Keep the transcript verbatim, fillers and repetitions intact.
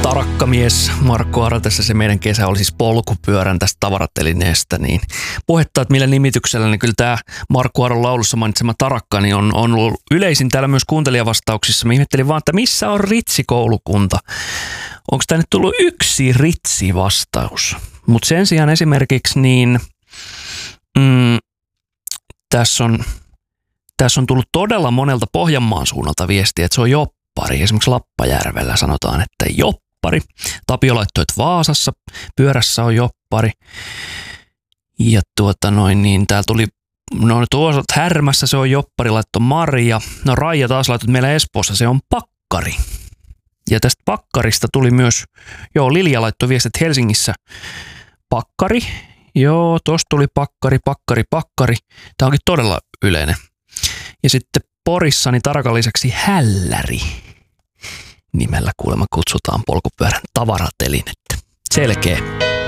Tarakkamies Markku Aro tässä, se meidän kesä oli siis polkupyörän tästä tavaratelineestä, niin puhetta, että millä nimityksellä, niin kyllä tämä Markku Aron laulussa mainitsema Tarakka niin on, on ollut yleisin täällä myös kuuntelijavastauksissa. Mä ihmettelin vaan, että missä on Ritsi-koulukunta? Onko tänne tullut yksi Ritsi-vastaus? Mutta sen sijaan esimerkiksi niin mm, tässä on, tässä on tullut todella monelta Pohjanmaan suunnalta viestiä, että se on joppari. Esimerkiksi Lappajärvellä sanotaan, että joppari. Tapio laittoi, että Vaasassa pyörässä on joppari. Ja tuota noin, niin täällä tuli, no tuossa Härmässä se on joppari, laittoi Maria. No Raija taas laittoi, että meillä Espoossa se on pakkari. Ja tästä pakkarista tuli myös, joo Lilja laittoi viesti, että Helsingissä pakkari. Joo, tosta tuli pakkari, pakkari, pakkari. Tämä onkin todella yleinen. Ja sitten Porissa niin Tarakan lisäksi hälläri nimellä kuulemma kutsutaan polkupyörän tavaratelinettä. Selkeä.